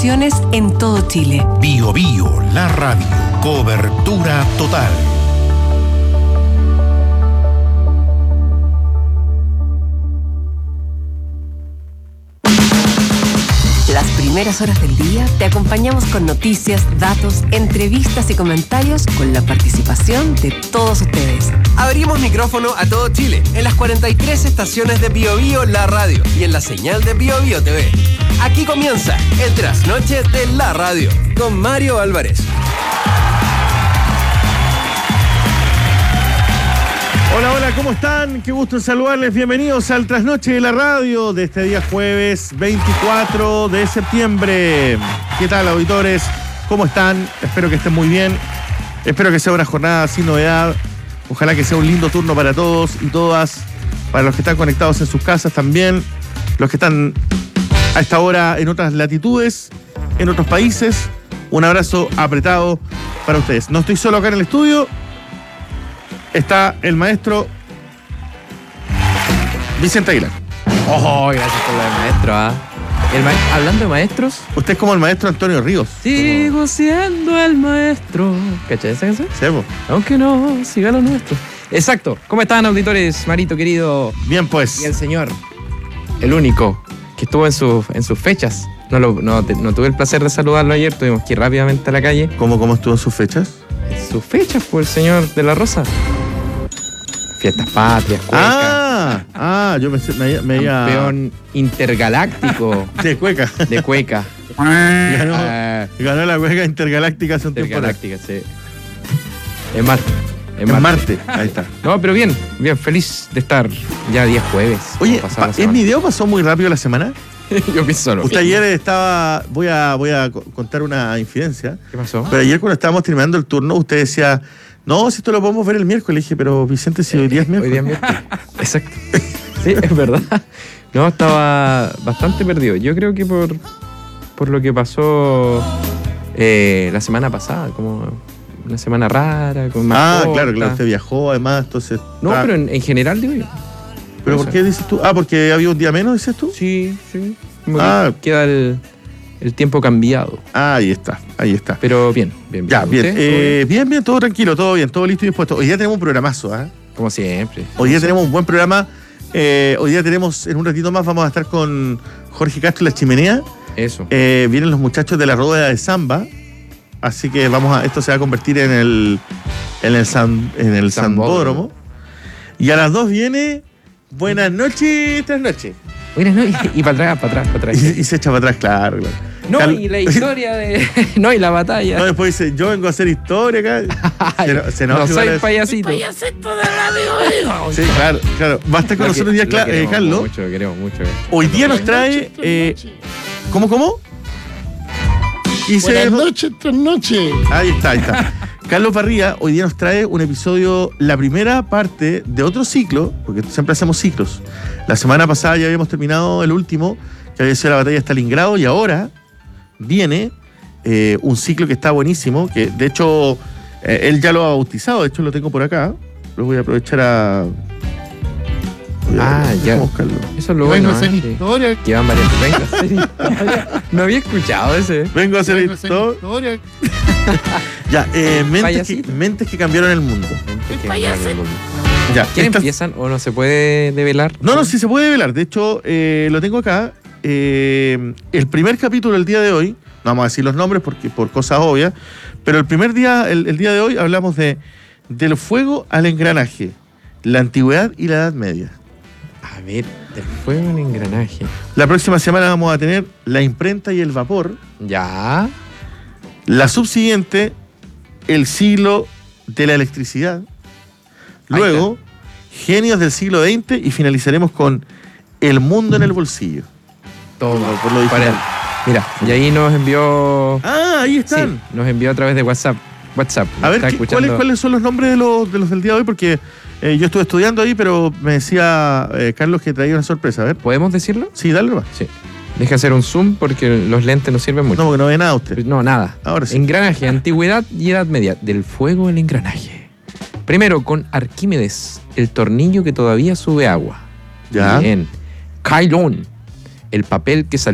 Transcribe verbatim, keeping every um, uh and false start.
en todo Chile. Bio Bio, la radio. Cobertura total. Las primeras horas del día te acompañamos con noticias, datos, entrevistas y comentarios con la participación de todos ustedes. Abrimos micrófono a todo Chile en las cuarenta y tres estaciones de Bio Bio, la radio, y en la señal de Bio Bio T V. Aquí comienza el trasnoche de la radio con Mario Álvarez. Hola, hola, ¿cómo están? Qué gusto en saludarles. Bienvenidos al trasnoche de la radio de este día jueves veinticuatro de septiembre. ¿Qué tal, auditores? ¿Cómo están? Espero que estén muy bien. Espero que sea una jornada sin novedad. Ojalá que sea un lindo turno para todos y todas. Para los que están conectados en sus casas también. Los que están a esta hora en otras latitudes, en otros países. Un abrazo apretado para ustedes. No estoy solo acá en el estudio. Está el maestro Vicente Aguilar. Oh, gracias por lo del maestro, ¿ah? ¿eh? Ma- Hablando de maestros. Usted es como el maestro Antonio Ríos. Sigo como... siendo el maestro. ¿Cachai esa canción? Sí, po. Aunque no siga lo nuestro. Exacto. ¿Cómo están, auditores? Marito, querido. Bien, pues. Y el señor, el único, que estuvo en, su, en sus fechas. No, lo, no, te, no tuve el placer de saludarlo ayer. Tuvimos que ir rápidamente a la calle. ¿Cómo, cómo estuvo en sus fechas? En sus fechas, fue el señor de la Rosa. Fiestas patrias, cueca. Ah, ah, yo pensé, me, me iba... Campeón intergaláctico. De cueca. De cueca. Ganó, Ah, ganó la cueca intergaláctica hace un tiempo. intergaláctica, sí. En Marte. En Marte. Ahí está. No, pero bien, bien, feliz de estar ya día jueves. Oye, como pasaba la ¿en semana. mi video pasó muy rápido la semana? Yo pienso solo. Usted ayer estaba... Voy a, voy a co- contar una infidencia. ¿Qué pasó? Pero ayer cuando estábamos terminando el turno, usted decía... No, si esto lo podemos ver el miércoles. Le dije, pero Vicente, si hoy día es Hoy miércoles. día es miércoles. Exacto. Sí, es verdad. No, estaba bastante perdido. Yo creo que por, por lo que pasó eh, la semana pasada, como una semana rara, con más Ah, corta. claro, claro. Usted viajó además, entonces... No, ah, pero en, en general digo yo. ¿Pero por qué dices tú? Ah, porque había un día menos, dices tú. Sí, sí. Como Ah. que queda el, el tiempo cambiado. Ah, ahí está, ahí está. Pero bien, bien, bien. Ya, bien. ¿Usted? Eh, bien, bien, todo tranquilo, todo bien, todo listo y dispuesto. Hoy día tenemos un programazo, ¿ah? Como siempre. Hoy día tenemos un buen programa. Eh, hoy día tenemos, en un ratito más, vamos a estar con Jorge Castro y la Chimenea. Eso. Eh, vienen los muchachos de la rueda de samba. Así que vamos a, esto se va a convertir en el, en el, san- en el Sambódromo. Sambódromo. Y a las dos viene Buenas noches, tras noches. Mira, no, y, y para atrás, para atrás, para Y, atrás. y se echa para atrás, claro, claro. No, Cal- y la historia de. No, y la batalla. No, después dice, yo vengo a hacer historia acá. Se, no- se no enoja soy igual es- payasito. Sí, claro, claro. Va a estar con Lo nosotros que- hoy día, lo Cla- eh, queremos Carlos. Mucho, lo queremos mucho. Hoy día nos trae. Eh, ¿Cómo, cómo? Y se- Buenas noches, tras noches. Ahí está, ahí está. Carlos Barría hoy día nos trae un episodio, la primera parte de otro ciclo, porque siempre hacemos ciclos. La semana pasada ya habíamos terminado el último, que había sido la batalla de Stalingrado, y ahora viene eh, un ciclo que está buenísimo, que de hecho eh, él ya lo ha bautizado, de hecho lo tengo por acá. Lo voy a aprovechar a. voy a- Ah, déjame ya. buscarlo. Eso es lo Vengo bueno. a hacer ¿eh? Sí. historia. Llevan varias. Venga, sí. No había escuchado ese. Vengo a hacer Vengo a hacer esto. historia. Ya, eh, mentes, que, Payasito. mentes que cambiaron el mundo. Ya, ¿Quién esta- empiezan o no se puede develar? No, no, sí se puede velar. De hecho, eh, lo tengo acá. Eh, el primer capítulo del día de hoy, no vamos a decir los nombres porque por cosas obvias, pero el primer día, el, el día de hoy, hablamos de del fuego al engranaje, la antigüedad y la Edad Media. A ver, del fuego en engranaje. La próxima semana vamos a tener la imprenta y el vapor. Ya. La subsiguiente, el siglo de la electricidad. Luego, genios del siglo veinte y finalizaremos con el mundo en el bolsillo. Toma, Por- por lo digital. para- Mira, y ahí nos envió. Ah, ahí Sí, están. nos envió a través de WhatsApp. WhatsApp. A ver, Está ¿qué- escuchando. ¿cuáles, ¿cuáles son los nombres de los, de los del día de hoy? Porque eh, yo estuve estudiando ahí, pero me decía eh, Carlos que traía una sorpresa. A ver. ¿Podemos decirlo? Sí, dale nomás. Sí. Deja hacer un zoom porque los lentes no sirven mucho. No, porque no ve nada usted. No, nada. Ahora sí. Engranaje, antigüedad y edad media. Del fuego al engranaje. Primero, con Arquímedes, el tornillo que todavía sube agua. Ya. Bien. Cailón, el papel que salió